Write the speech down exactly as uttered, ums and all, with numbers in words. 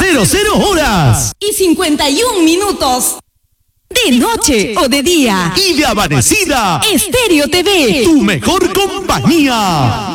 cero cero horas. Y cincuenta y un minutos. De noche o de día. Y de amanecida. Estéreo T V. Tu mejor compañía.